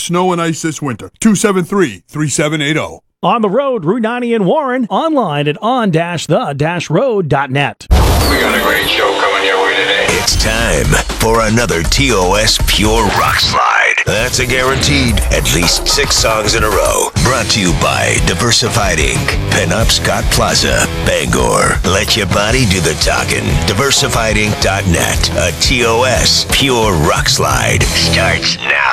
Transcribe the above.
snow and ice this winter. 273-3780. On the road, Route 90 in Warren. Online at on-the-road.net. We got a great show coming your way today. It's time for another TOS Pure Rock Slide. That's a guaranteed at least 6 songs in a row. Brought to you by Diversified Inc., Pinup Scott Plaza, Bangor. Let your body do the talking. DiversifiedInc.net. A TOS Pure Rock Slide starts now.